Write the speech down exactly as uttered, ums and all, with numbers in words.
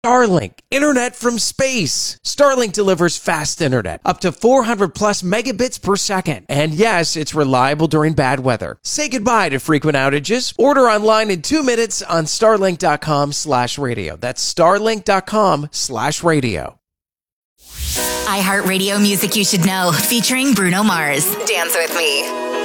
Starlink, internet from space. Starlink delivers fast internet, up to four hundred plus megabits per second. And yes, it's reliable during bad weather. Say goodbye to frequent outages. Order online in two minutes on starlink.com slash radio. That's starlink.com slash radio. iHeartRadio music you should know, featuring Bruno Mars. Dance with me.